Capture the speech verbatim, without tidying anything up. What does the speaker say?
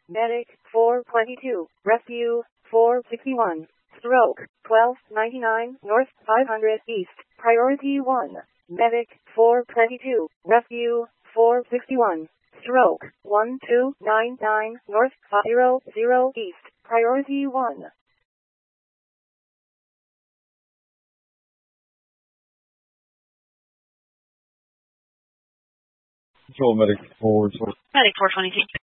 Medic four twenty-two, Rescue four sixty-one, Stroke twelve ninety-nine North five hundred East, Priority one. Medic four twenty-two, Rescue four sixty-one, Stroke one two nine nine North five hundred East, Priority one. Control Medic four. Medic four twenty-two.